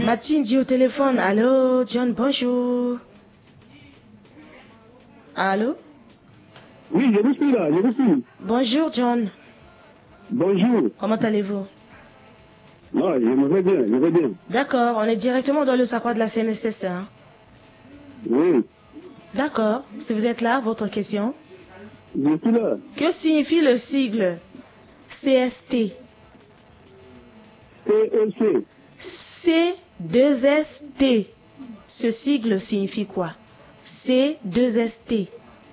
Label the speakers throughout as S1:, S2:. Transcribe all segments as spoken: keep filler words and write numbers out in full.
S1: Mathilde dit au téléphone. Allô, John, bonjour. Allô?
S2: Oui, je vous suis là, je vous suis.
S1: Bonjour, John.
S2: Bonjour.
S1: Comment allez-vous?
S2: Non, je me vais bien, je vais bien.
S1: D'accord, on est directement dans le sacre de la C N S S. Hein?
S2: Oui.
S1: D'accord, si vous êtes là, votre question?
S2: Je suis là.
S1: Que signifie le sigle C S T?
S2: C E C.
S1: C deux S T. Ce sigle signifie quoi? C deux S T.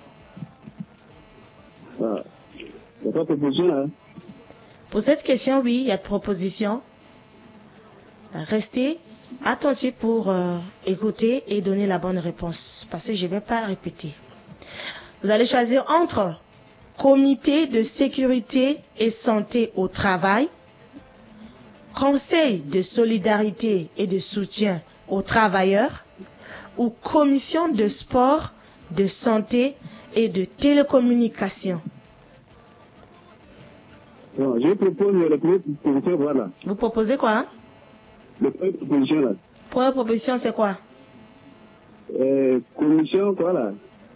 S2: Ah, il n'y a pas de proposition là.
S1: Pour cette question, oui, il y a de propositions. Restez attentifs pour euh, écouter et donner la bonne réponse, parce que je ne vais pas répéter. Vous allez choisir entre comité de sécurité et santé au travail, conseil de solidarité et de soutien aux travailleurs ou commission de sport, de santé et de télécommunications.
S2: Bon, je propose le premier proposition, voilà.
S1: Vous proposez quoi? Hein?
S2: Le premier proposition là.
S1: Première proposition, c'est quoi?
S2: Euh, commission, voilà.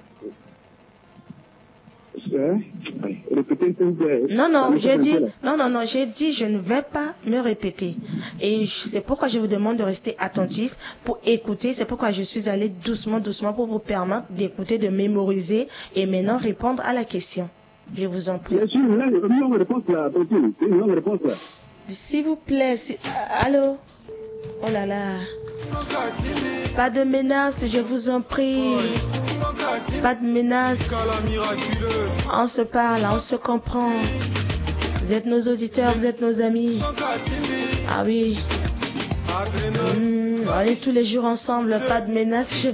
S2: Hein? Répétez s'il vous plaît.
S1: Non, non, j'ai dit,
S2: là.
S1: non, non, non, j'ai dit, je ne vais pas me répéter. Et c'est pourquoi je vous demande de rester attentif pour écouter. C'est pourquoi je suis allé doucement, doucement pour vous permettre d'écouter, de mémoriser et maintenant répondre à la question. Je vous en prie.
S2: Bien sûr, là, une longue réponse là, attention, une longue réponse là.
S1: S'il vous plaît, si... allô? Oh là là. Pas de menace, je vous en prie. Pas de menace. On se parle, on se comprend. Vous êtes nos auditeurs, vous êtes nos amis. Ah oui. Mmh, on est tous les jours ensemble, pas de menace. Je